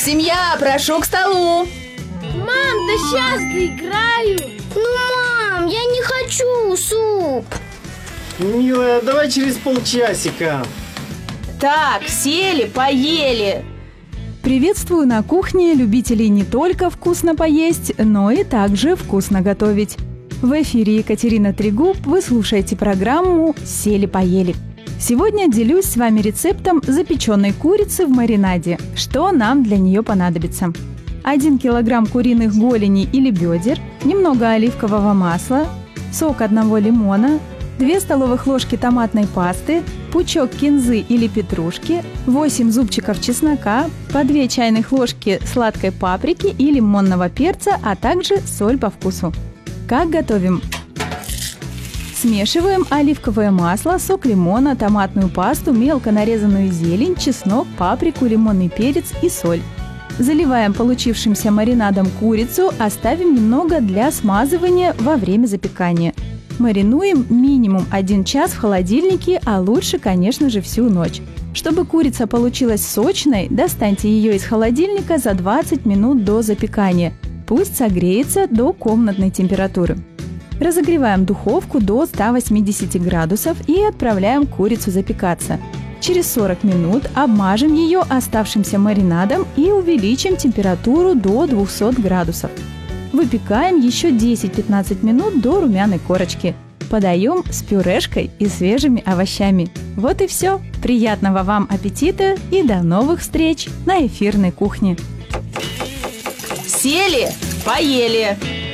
Семья, прошу к столу. Мам, да сейчас доиграю. Мам, я не хочу суп. Милая, давай через полчасика. Так, сели, поели. Приветствую на кухне любителей не только вкусно поесть, но и также вкусно готовить. В эфире Екатерина Трегуб, вы слушаете программу «Сели-поели». Сегодня делюсь с вами рецептом запеченной курицы в маринаде. Что нам для нее понадобится? 1 килограмм куриных голеней или бедер, немного оливкового масла, сок 1 лимона, 2 столовых ложки томатной пасты, пучок кинзы или петрушки, 8 зубчиков чеснока, по 2 чайных ложки сладкой паприки и лимонного перца, а также соль по вкусу. Как готовим? Смешиваем оливковое масло, сок лимона, томатную пасту, мелко нарезанную зелень, чеснок, паприку, лимонный перец и соль. Заливаем получившимся маринадом курицу, оставим немного для смазывания во время запекания. Маринуем минимум 1 час в холодильнике, а лучше, конечно же, всю ночь. Чтобы курица получилась сочной, достаньте ее из холодильника за 20 минут до запекания. Пусть согреется до комнатной температуры. Разогреваем духовку до 180 градусов и отправляем курицу запекаться. Через 40 минут обмажем ее оставшимся маринадом и увеличим температуру до 200 градусов. Выпекаем еще 10-15 минут до румяной корочки. Подаем с пюрешкой и свежими овощами. Вот и все. Приятного вам аппетита и до новых встреч на эфирной кухне. Сели, поели.